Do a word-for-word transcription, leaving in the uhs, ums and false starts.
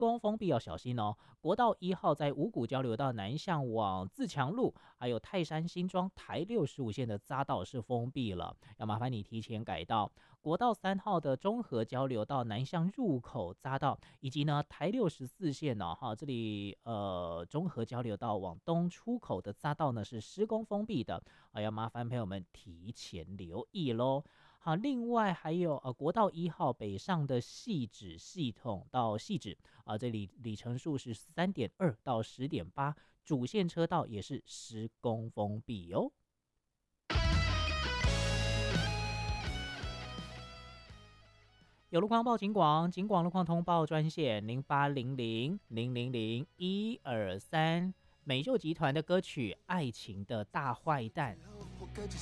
工封闭要小心哦。国道一号在五股交流道南向往自强路，还有泰山新庄台六十五线的匝道是封闭了，要麻烦你提前改道。国道三号的中和交流道南向入口匝道，以及呢台六十四线呢、哦，哈，这里呃中和交流道往东出口的匝道呢是施工封闭的，啊，要麻烦朋友们提前留意喽。好，另外还有呃国道一号北上的汐止系统到汐止啊，这里里程数是三点二到十点八，主线车道也是施工封闭哦。有路况报警广，警广路况通报专线零八零零零零零一二三，美秀集团的歌曲《爱情的大坏蛋》。